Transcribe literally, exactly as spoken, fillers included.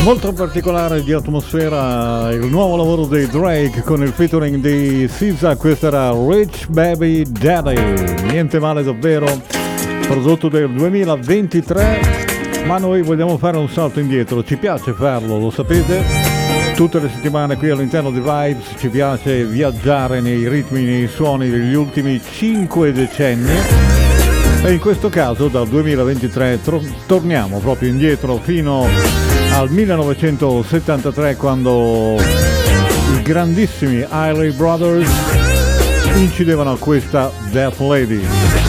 Molto particolare di atmosfera il nuovo lavoro dei Drake con il featuring di S Z A. Questo era Rich Baby Daddy, niente male davvero, prodotto del duemilaventitré, ma noi vogliamo fare un salto indietro, ci piace farlo, lo sapete, tutte le settimane qui all'interno di Vibes ci piace viaggiare nei ritmi, nei suoni degli ultimi cinque decenni. E in questo caso dal duemilaventitré tro- torniamo proprio indietro fino al millenovecentosettantatré, quando i grandissimi Isley Brothers incidevano questa Death Lady.